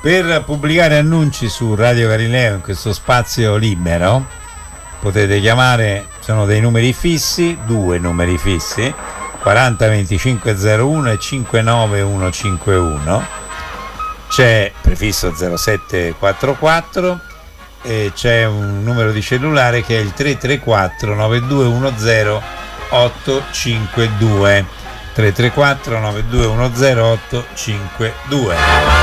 Per pubblicare annunci su Radio Galileo in questo spazio libero potete chiamare, sono dei numeri fissi, due numeri fissi, 40 2501 e 59151. C'è prefisso 0744 e c'è un numero di cellulare che è il 334 9210 852, 334 9210 852.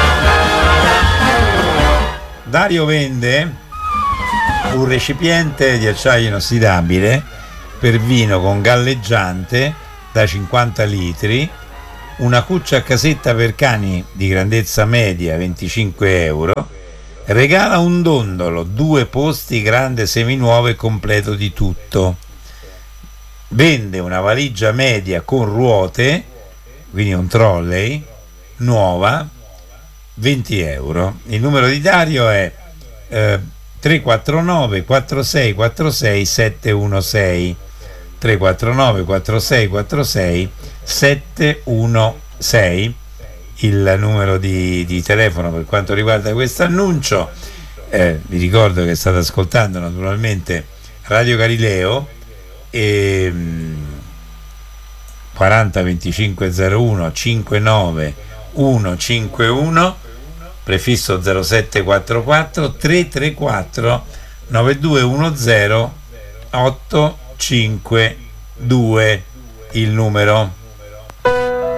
Dario vende un recipiente di acciaio inossidabile per vino con galleggiante da 50 litri, una cuccia a casetta per cani di grandezza media 25 euro, regala un dondolo 2 posti grande seminuovo e completo di tutto, vende una valigia media con ruote, quindi un trolley, nuova, 20 euro. Il numero di Dario è 349 46 46 716, 349 46 46 716, il numero di telefono per quanto riguarda questo annuncio. Vi ricordo che state ascoltando naturalmente Radio Galileo e 40 2501 59 151, prefisso 0744 334 9210 852, il numero.